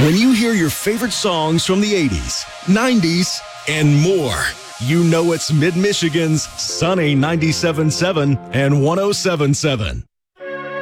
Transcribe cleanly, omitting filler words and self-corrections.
When you hear your favorite songs from the 80s, 90s, and more, you know it's Mid-Michigan's Sunny 97.7 and 107.7.